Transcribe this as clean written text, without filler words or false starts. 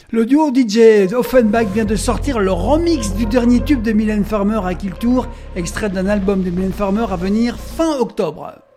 Le duo DJ Offenbach vient de sortir le remix du dernier tube de Mylène Farmer à Kill Tour, extrait d'un album de Mylène Farmer à venir fin octobre.